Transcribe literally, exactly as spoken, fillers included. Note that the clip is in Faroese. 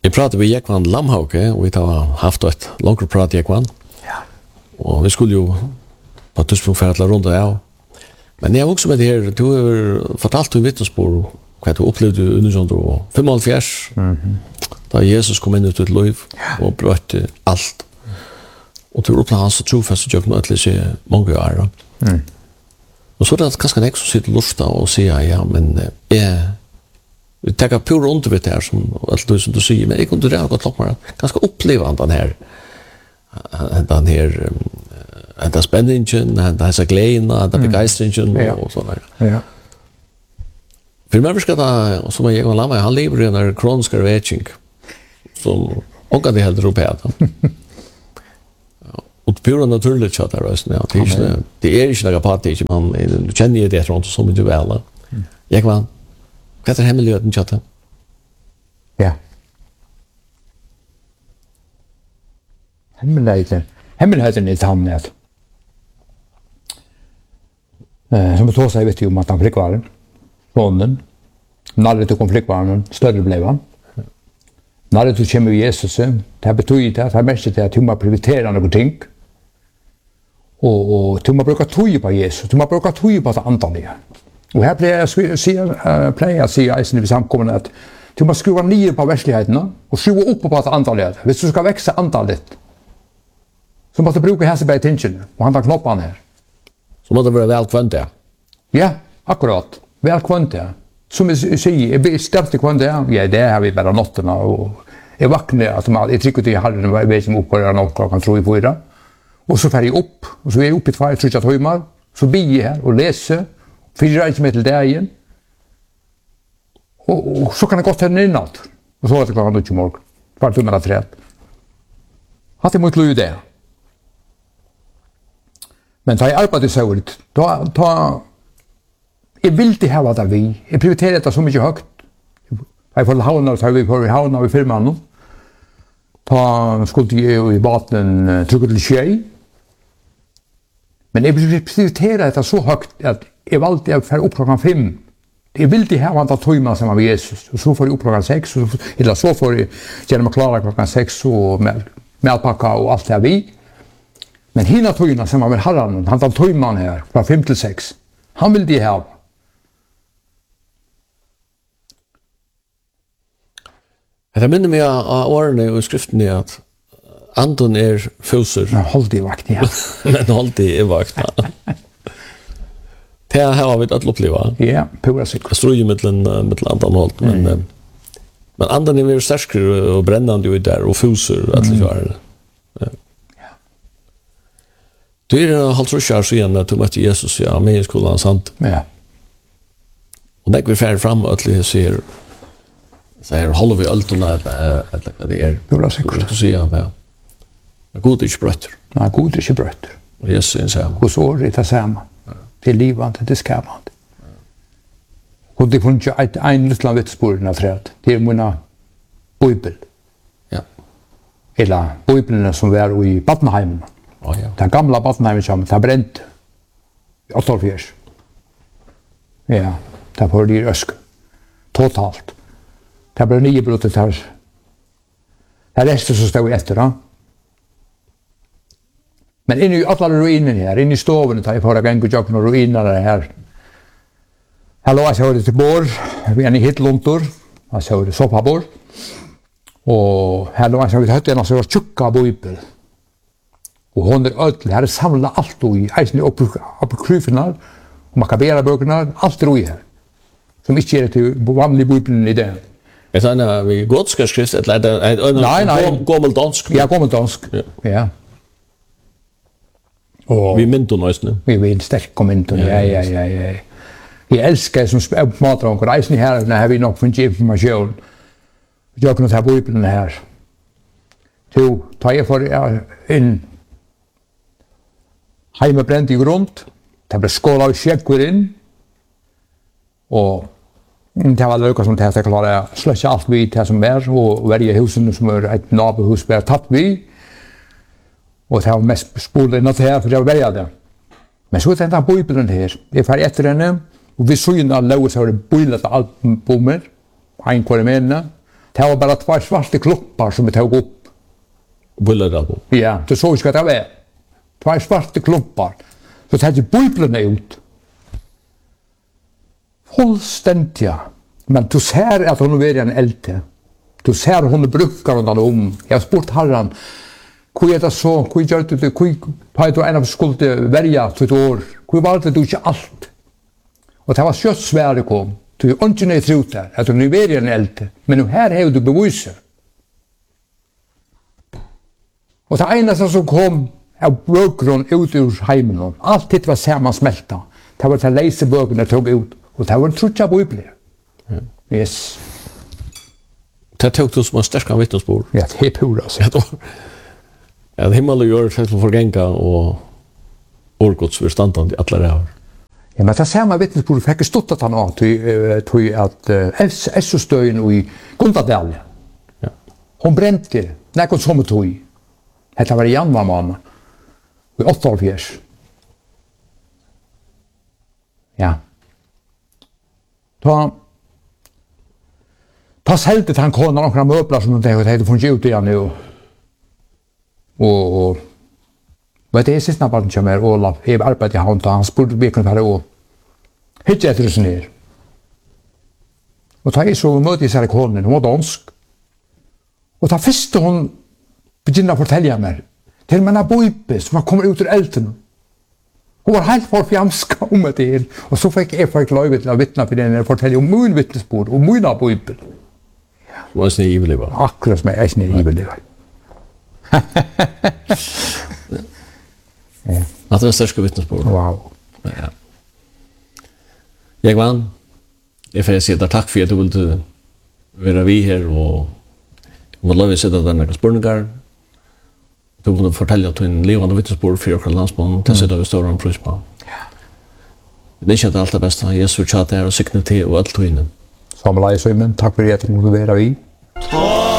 Vi pratade med Jekvan Lamhauke och vi har haft ett långt prat i Jekvan. Ja. Och vi skulle ju på ett tidspunkt för att la runda av. Men jag har också med det här, du har fortalt om vittnesbord vad du upplevde under femhundra Mhm. da Jesus kom inn ut et liv og brøtte alt. Og du upplevde hans trofast og gjør noe til seg mange år. Mm. Og så er det ganske nek som sitter lusta og sier, ja, men jeg vi tenker pure undervitt her, som alt det som du sier, men jeg kunne redan godt lopp meg ganske oppleve den her, den her, den spenningen, den her gleden, den begeistringen og sånn der. Ja. For meg skal det, som jeg og Lamma, han lever i en kronisk vekking, som ångan det helt ropet. Og det pura naturligt kjatt her, ja. Det er ikke, det er ikke noe patik, man kjenner jeg det rundt så mye vel. Jeg kan, hva er hemmeligheten kjatt? Ja. Hemmeligheten, hemmeligheten er tann at eh, som tog seg vet jo om at han flikkvaren, sonen, når det kom flikkvaren, større ble han. Når det kommer Jesus, det betyder det, det er mest til at du må prioritere noen ting, og, og du må bruke tog på Jesus, du må bruke tog på det antallige. Og her pleier jeg å si, pleier jeg å si eisen i samkommende at du må skruva ned på versligheten og skruva opp på det antallet. Hvis du skal vekse antallet, så må du bruke hesebei tingene, og han tar knoppene her. Så må det være vel kvante. Ja, akkurat. Vel kvante. Som jeg sier, jeg blir sterkt kvante, ja, det har vi bare nottene, og jeg vakner, at jeg trykker til halvden, jeg vet som oppgår nok klokken tro i fyra, og så fer jeg opp, og så er jeg oppe i tvær, trykker timer, så blir jeg her og leser, fyrer jeg ikke med til dagen, og, og så kan jeg godt henne innad, og så er det klokken nødt i morgen, tvær timer av tredje. At jeg må ikke løye det. Men da jeg arbeider så litt, da, da jeg vil ikke ha det vi. Jeg prioriterer det så mye høyt. Jeg får havna, så har vi på havna i firmaen. Da skulle jeg jo i baten uh, trykke til tjei. Men jeg prioriterer det så høyt at jeg valgte å få opp klokken fem. Jeg vil ikke ha det tøyma sammen med Jesus. Og så får jeg opp klokken seks, eller så får jeg gjennom å klare klokken seks og med, medpakka og alt det vi. Men hina tøyna sammen med herren, han tar tøyman her fra fem til seks. Han vil de ha. Det minner meg av årene og skriften er at anden er fuser. Men hold i vakt, ja. Men hold i vakt, ja. Det her har vi et opplevd. Ja, pura sikkert. Jeg strøy mittlen mittlen andan holdt, men mm. men anden er mer sterkere og brennende ut der, og fuser, at det gjør det. Ja. Du er halvtrusj år siden at du møtte Jesus i Armeiskolen, sant? Ja. Og når vi fer fram, at vi ser så här håller vi alltona att det är bra säkert. Du säger ja. God är brötter. Nej, god är brötter. Jesus säger. Och så är det samma. Det är livande, det ska man. Och det finns ju ett en liten vittnesbörd av träd. Det är mina bibel. Ja. Eller bibeln som var i Battenheim. Ja, ja. Den gamla Battenheim som det bränt. åttioåtta. Ja, det var det ösk. Totalt. Det blev nio brottet här. Det resten så stod efter då. Men inne i alla ruiner här, inne i stoven tar jag på gång och jag några ruiner här. Hallå, jag såg det till bor, vi är i hitlontor. Jag såg det soppabor. Och hallå, jag såg det hade en så tjocka bibel. Och hon är öll, här är samla allt i isen upp upp kryfnar och makabera böckerna, allt ro i här. Som inte är till vanlig bibeln i det. Är det en vi godska skrift eller är det en nej, nej. gammeldansk? Ja, gammeldansk. Ja. ja. Och vi mynton nästan. Vi vill starkt mynton. Ja, ja, ja, ja. Jag älskar som spelar på matron och reisen här när har vi nog funnit information. Jag kan ta bibeln här. Så tar jag för en hemmabränt i grund. Det blir skåla och käckor in. Och det var lukka som det här klarar att släcka allt vid det som är och varje husen som är ett nabohus blir tatt vid. Och det var mest spolet in att det här för jag väljer det. Men så är det den bibeln här. Jag far efter henne och vi synar lås har det bojlat allt på mig. En kvar med henne. Det var bara två svarta klumpar som vi tog upp. Bullar på. Ja, det såg ska det vara. Två svarta klumpar. Så tar ju Bibeln ut. Fullständigt. Men du ser att hon är en äldre. Du ser hon brukar hon om. Jag har spurt Herren, hur är det så? Hur gör du det? Hur har du en av skulle välja till ett år? Hur valde du inte allt? Och det var kött sväre kom. Du är inte nöjd trott där. Att hon är en äldre. Men nu här har du beviser. Och det ena som kom av bökron ut ur heimen. Allt det var sammansmälta. Det var det läsa böckerna tog ut. Och det var en trutja bibler. Mm. Yes. Det tog du som en stärska vittnesbord. Ja, det är pura. Ja, himmel och jord för förgänga och orgods förstandande i alla år. Ja, men det samma vittnesbord fick stått att han har till att S O-stöjen i Gundadal. Ja. Hon bränte när hon som tog. Det var i januari månad. I åtta år fjärs. Ja. Då ta sältet han konar några möbler som de hade fått ut igen nu. Och och vad det är sista barn som är Olaf, jag arbetar i han han spurte vi kunde vara och hitta efter sig ner. Och ta i så möte i sig konen, hon var dansk. Och ta första hon begynna att fortälja mig. Till mina bojpe som kommer ut ur elden. Hon var helt för fjamska om det. Och så fick jag för löjvet till att vittna för den och fortälja om min vittnesbord och mina bojpe. Du var snäll ivelig va? Akkurat som jag är snäll ivelig. Ja. Att det var största vittnesbord. Wow. Ja. Jag vann. Jag får säga där tack för att du ville vara vi här och och lov att sätta den några spurningar. Du kunde fortälja till en levande vittnesbord för våra landsmän. Det sätter vi stor en pris på. Ja. Det är inte allt det bästa. Jesus chatta och signatur och allt och innan. Samma läge så men tack för att du ville vara vi.